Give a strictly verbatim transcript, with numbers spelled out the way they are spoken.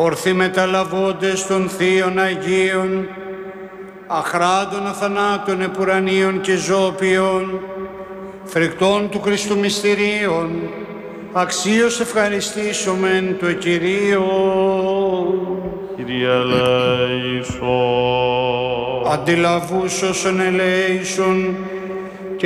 ορθοί μεταλαβώντες των Θείων Αγίων, αχράντων αθανάτων επουρανίων και ζώπιων, φρικτών του Χριστού μυστηρίων, αξίως ευχαριστήσομεν το Κυρίο. Κύριε ελέησον. Αντιλαβούς όσων ελέησον,